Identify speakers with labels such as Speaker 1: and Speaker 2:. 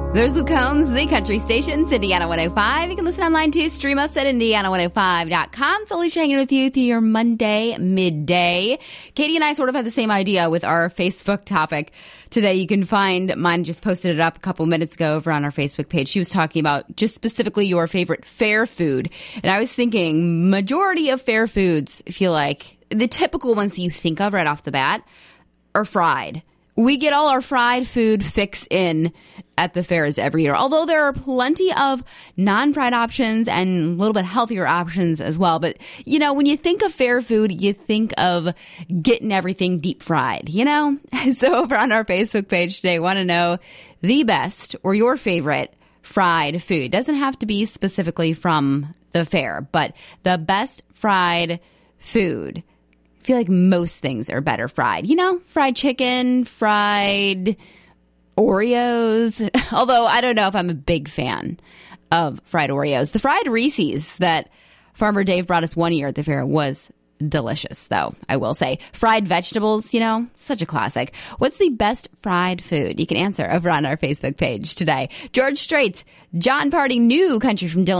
Speaker 1: There's Luke Combs, the country station, Indiana 105. You can listen online too. Stream us at Indiana105.com. It's Alicia hanging with you through your Monday midday. Katie and I sort of had the same idea with our Facebook topic today. You can find mine, just posted it up a couple minutes ago over on our Facebook page. She was talking about just specifically your favorite fair food. And I was thinking majority of fair foods feel like the typical ones that you think of right off the bat are fried. We get all our fried food fix in at the fairs every year, although there are plenty of non-fried options and a little bit healthier options as well. But, you know, when you think of fair food, you think of getting everything deep fried, you know? So over on our Facebook page today, want to know the best or your favorite fried food. Doesn't have to be specifically from the fair, but the best fried food. I feel like most things are better fried. You know, fried chicken, fried Oreos. Although I don't know if I'm a big fan of fried Oreos. The fried Reese's that Farmer Dave brought us one year at the fair was delicious, though, I will say. Fried vegetables, you know, such a classic. What's the best fried food? You can answer over on our Facebook page today. George Strait, John Party, new country from Dylan.